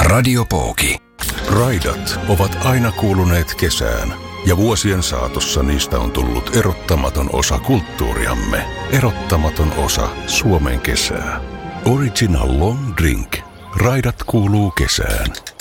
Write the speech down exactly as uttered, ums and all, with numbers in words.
Radiopooki. Raidat ovat aina kuuluneet kesään, ja vuosien saatossa niistä on tullut erottamaton osa kulttuuriamme, erottamaton osa Suomen kesää. Original Long Drink. Raidat kuuluu kesään.